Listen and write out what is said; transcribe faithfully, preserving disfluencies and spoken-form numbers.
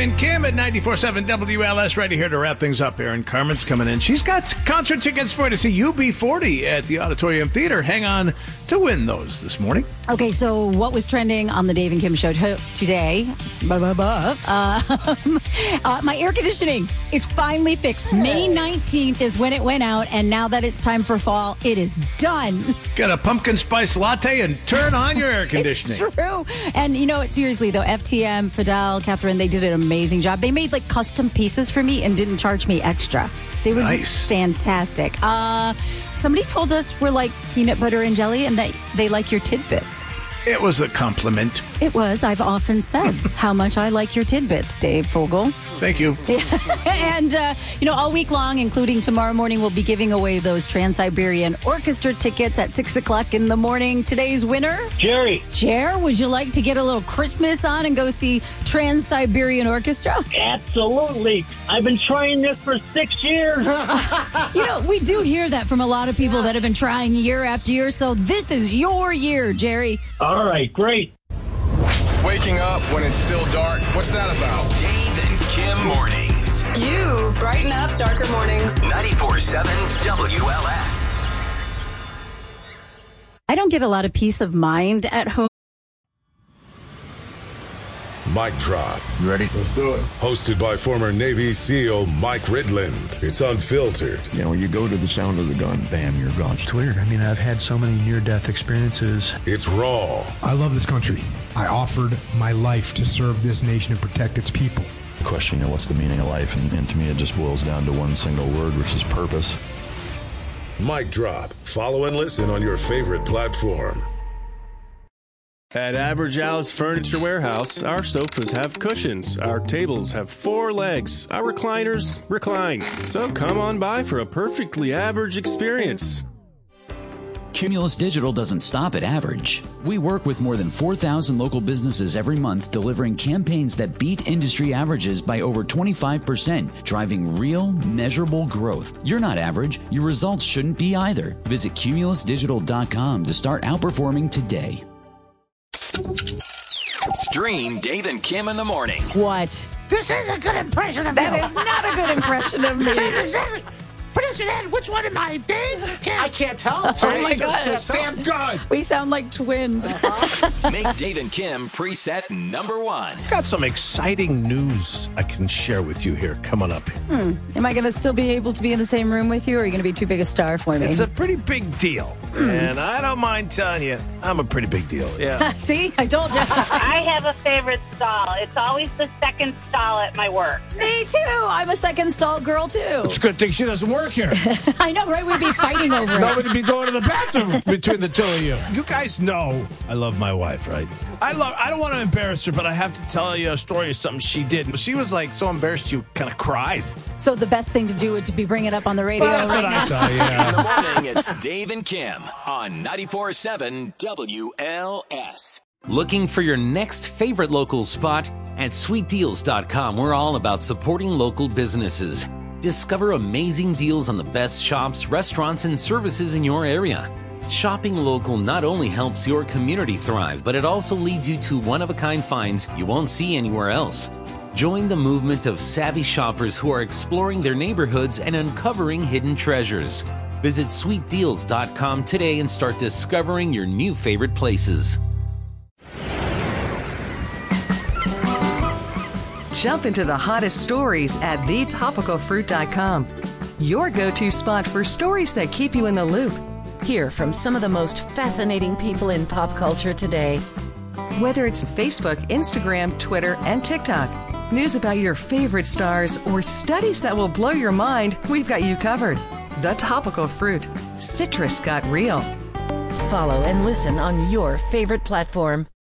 and Kim at ninety-four point seven W L S, ready here to wrap things up. Erin Carmen's coming in. She's got concert tickets for you to see U B forty at the Auditorium Theater. Hang on to win those this morning. Okay, so what was trending on the Dave and Kim show t- today? Blah, blah, blah. Uh, uh, my air conditioning, it's finally fixed. May nineteenth is when it went out, and now that it's time for fall, it is done. Get a pumpkin spice latte and turn on your air conditioning. It's true. And you know what, seriously though, F T M, Fidel, Catherine, they did an amazing job. They made like custom pieces for me and didn't charge me extra. They were nice. Just fantastic. Uh, somebody told us we're like peanut butter and jelly and that they like your tidbits. It was a compliment. It was. I've often said how much I like your tidbits, Dave Fogel. Thank you. And, uh, you know, all week long, including tomorrow morning, we'll be giving away those Trans-Siberian Orchestra tickets at six o'clock in the morning. Today's winner? Jerry. Jer, would you like to get a little Christmas on and go see Trans-Siberian Orchestra? Absolutely. I've been trying this for six years. You know, we do hear that from a lot of people that have been trying year after year, so this is your year, Jerry. All right, great. Waking up when it's still dark, what's that about? Dave and Kim mornings. You brighten up darker mornings. ninety-four point seven W L S. I don't get a lot of peace of mind at home. Mic Drop. You ready? Let's do it. Hosted by former Navy SEAL Mike Ridland. It's unfiltered. You know, when you go to the sound of the gun, bam, you're gone. It's weird. I mean, I've had so many near-death experiences. It's raw. I love this country. I offered my life to serve this nation and protect its people. The question, you know, what's the meaning of life? And, and to me, it just boils down to one single word, which is purpose. Mic Drop. Follow and listen on your favorite platform. At Average Al's Furniture Warehouse, our sofas have cushions, our tables have four legs, our recliners recline. So come on by for a perfectly average experience. Cumulus Digital doesn't stop at average. We work with more than four thousand local businesses every month, delivering campaigns that beat industry averages by over twenty-five percent, driving real, measurable growth. You're not average. Your results shouldn't be either. Visit cumulus digital dot com to start outperforming today. Stream Dave and Kim in the morning. What? This is a good impression of That you. is not a good impression of me. That's exactly. Producer Ed, which one am I, Dave? Kim? I can't tell. Oh my gosh. Damn good. We sound like twins. Uh-huh. Make Dave and Kim preset number one. I've got some exciting news I can share with you here coming up. Hmm. Am I going to still be able to be in the same room with you, or are you going to be too big a star for me? It's a pretty big deal. Mm. And I don't mind telling you, I'm a pretty big deal. Yeah. See? I told you. I have a favorite stall. It's always the second stall at my work. Me too. I'm a second stall girl, too. It's a good thing she doesn't work here. I know, right? We'd be fighting over it. Nobody would be going to the bathroom between the two of you. You guys know I love my wife, right? I love. I don't want to embarrass her, but I have to tell you a story of something she did. She was like so embarrassed she kind of cried. So the best thing to do would to be bring it up on the radio. Well, that's right what now. I thought, yeah. In the morning, it's Dave and Kim on ninety-four point seven W L S. Looking for your next favorite local spot? At sweet deals dot com, we're all about supporting local businesses. Discover amazing deals on the best shops, restaurants, and services in your area. Shopping local not only helps your community thrive, but it also leads you to one-of-a-kind finds you won't see anywhere else. Join the movement of savvy shoppers who are exploring their neighborhoods and uncovering hidden treasures. Visit sweet deals dot com today and start discovering your new favorite places. Jump into the hottest stories at the topical fruit dot com. Your go-to spot for stories that keep you in the loop. Hear from some of the most fascinating people in pop culture today. Whether it's Facebook, Instagram, Twitter, and TikTok, news about your favorite stars, or studies that will blow your mind, we've got you covered. The Topical Fruit. Citrus got real. Follow and listen on your favorite platform.